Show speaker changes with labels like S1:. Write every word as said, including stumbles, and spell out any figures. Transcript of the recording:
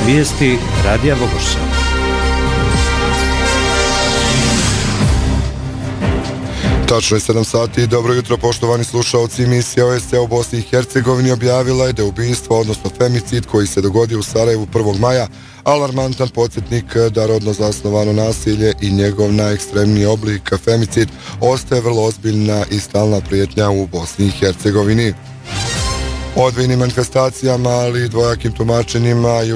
S1: Vijesti Radija Bogosław.
S2: Tačno je sedam sati. Dobro jutro, poštovani slušaoci. Misija O S C-a u Bosni i Hercegovini objavila je da je ubistvo, odnosno femicid koji se dogodio u Sarajevu prvog maja, alarmantan podsjetnik da rodno zasnovano nasilje i njegov najekstremniji oblik, femicid, ostaje vrlo ozbiljna i stalna prijetnja u Bosni i Hercegovini. Odvojnim manifestacijama, ali i dvojakim tumačenjima